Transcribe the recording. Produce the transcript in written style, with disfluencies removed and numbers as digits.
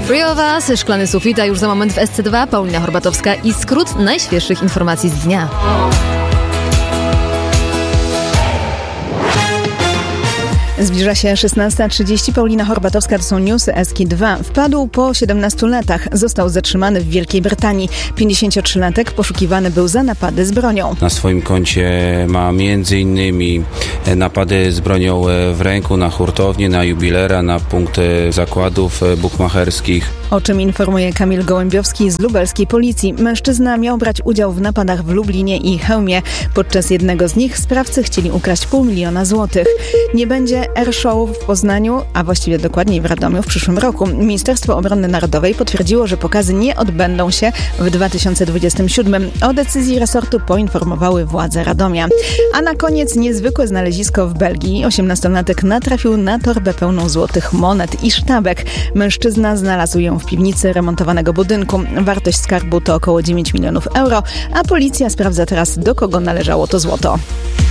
Three of Us, Szklany sufit, a już za moment w SC2 Paulina Horbatowska i skrót najświeższych informacji z dnia. Zbliża się 16:30. Paulina Horbatowska, to są newsy SK2. Wpadł po 17 latach. Został zatrzymany w Wielkiej Brytanii. 53-latek poszukiwany był za napady z bronią. Na swoim koncie ma m.in. napady z bronią w ręku na hurtownię, na jubilera, na punkt zakładów bukmacherskich. O czym informuje Kamil Gołębiowski z lubelskiej policji. Mężczyzna miał brać udział w napadach w Lublinie i Chełmie. Podczas jednego z nich sprawcy chcieli ukraść 500 000 złotych. Nie będzie Airshow w Poznaniu, a właściwie dokładniej w Radomiu w przyszłym roku. Ministerstwo Obrony Narodowej potwierdziło, że pokazy nie odbędą się w 2027. O decyzji resortu poinformowały władze Radomia. A na koniec niezwykłe znalezisko w Belgii. 18-latek natrafił na torbę pełną złotych monet i sztabek. Mężczyzna znalazł ją w piwnicy remontowanego budynku. Wartość skarbu to około 9 milionów euro, a policja sprawdza teraz, do kogo należało to złoto.